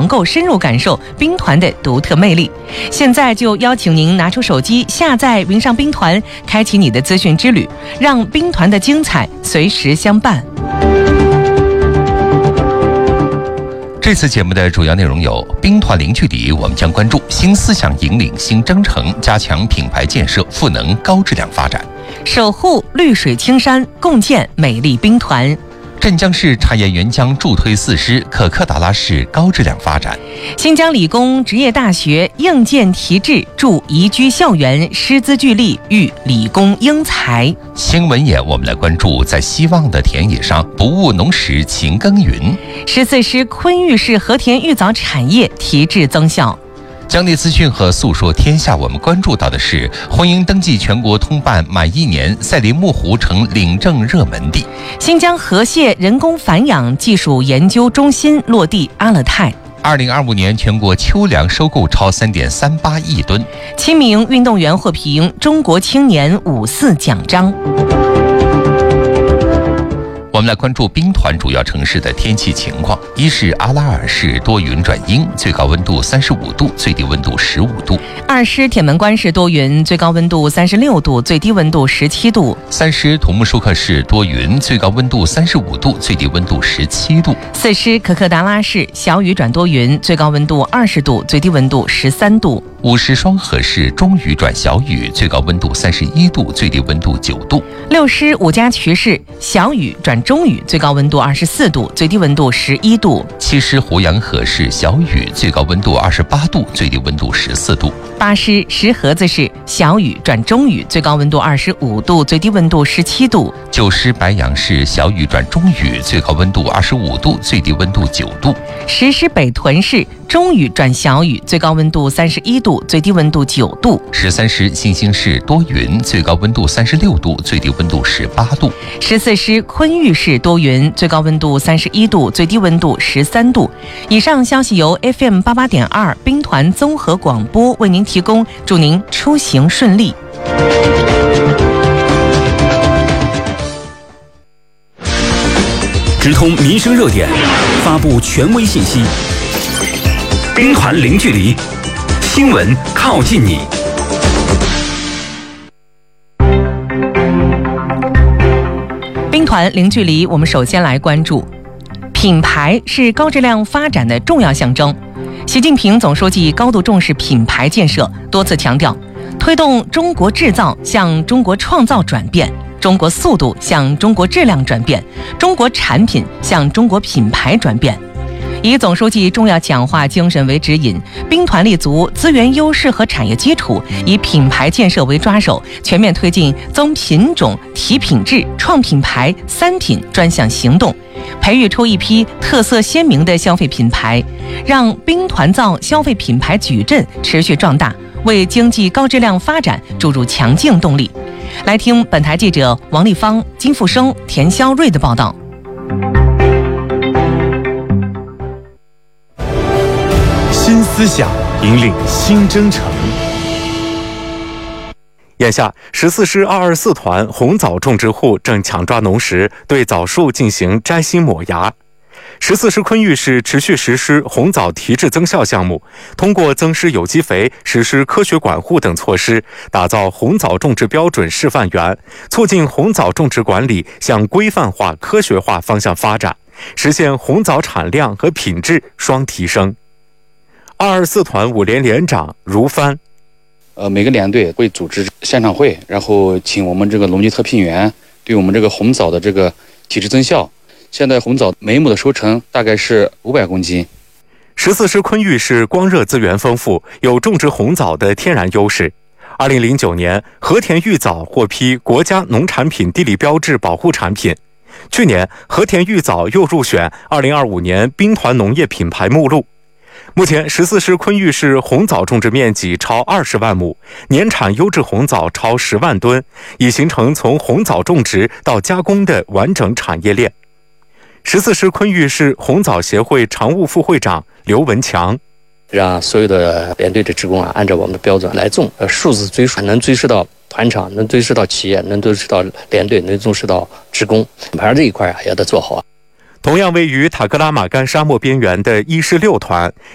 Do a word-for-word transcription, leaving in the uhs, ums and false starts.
能够深入感受兵团的独特魅力。现在就邀请您拿出手机下载云上兵团，开启你的资讯之旅，让兵团的精彩随时相伴。 这次节目的主要内容有：兵团零距离，我们将关注新思想引领新征程，加强品牌建设，赋能高质量发展； 守护绿水青山，共建美丽兵团。 镇江市茶叶原浆助推四师可克达拉市高质量发展； 新疆理工职业大学硬件提质助宜居校园，师资聚力育理工英才。 新闻眼我们来关注在希望的田野上不误农时勤耕耘； 十四师昆玉市和田育枣产业提质增效。 疆内资讯和诉说天下，我们关注到的是婚姻登记全国通办满一年，赛里木湖成领证热门地； 新疆河蟹人工繁养技术研究中心落地阿勒泰。 二零二五年全国秋粮收购超三点三八亿吨。 七名运动员获评中国青年五四奖章。 我们来关注兵团主要城市的天气情况。一是阿拉尔市多云转阴，最高温度三十五度，最低温度十五度。 二师铁门关市多云，最高温度三十六度，最低温度十七度。 三师土木舒克市多云，最高温度三十五度，最低温度十七度。 四师可克达拉市小雨转多云，最高温度二十度，最低温度十三度。 五师双河市中雨转小雨，最高温度三十一度，最低温度九度。 六师五家渠市小雨转中雨，最高温度二十四度，最低温度十一度。 七师胡杨河市小雨，最高温度二十八度，最低温度十四度。 八师石河子市小雨转中雨，最高温度二十五度，最低温度十七度。 九师白杨市小雨转中雨，最高温度二十五度，最低温度九度。 十师北屯市中雨转小雨，最高温度三十一度，最低温度九度。 十三师新兴市多云，最高温度三十六度，最低温度十八度。 十四师昆玉市多云，最高温度三十一度，最低温度十三度。以上消息由 F M 八八点二兵团综合广播为您提供，祝您出行顺利。 直通民生热点，发布权威信息。兵团零距离，新闻靠近你。 兵团零距离，我们首先来关注品牌是高质量发展的重要象征。习近平总书记高度重视品牌建设，多次强调推动中国制造向中国创造转变，中国速度向中国质量转变，中国产品向中国品牌转变。以总书记重要讲话精神为指引，兵团立足资源优势和产业基础，以品牌建设为抓手，全面推进增品种、提品质、创品牌三品专项行动，培育出一批特色鲜明的消费品牌，让兵团造消费品牌矩阵持续壮大，为经济高质量发展注入强劲动力。来听本台记者王立芳、金富生、田肖瑞的报道。 新思想引领新征程。眼下，十四师二二四团红枣种植户正强抓农时，对枣树进行摘心抹芽。十四师昆玉市持续实施红枣提质增效项目，通过增施有机肥、实施科学管护等措施，打造红枣种植标准示范园，促进红枣种植管理向规范化、科学化方向发展，实现红枣产量和品质双提升。二二四团五连连长如帆， 呃，每个连队会组织现场会，然后请我们这个农机特聘员对我们这个红枣的这个体质增效。现在红枣每亩的收成大概是五百公斤。 十四师昆玉市光热资源丰富，有种植红枣的天然优势。二零零九年，和田育枣获批国家农产品地理标志保护产品。去年，和田育枣又入选二零二五年兵团农业品牌目录。目前，十四师昆玉市红枣种植面积超二十万亩，年产优质红枣超十万吨，已形成从红枣种植到加工的完整产业链。十四师昆玉市红枣协会常务副会长刘文强， 让所有的连队的职工啊，按照我们的标准来种，呃，数字追溯能追溯到团场，能追溯到企业，能追溯到连队，能追溯到职工，品牌这一块啊，也得做好。 同样位于塔克拉玛干沙漠边缘的一师六团，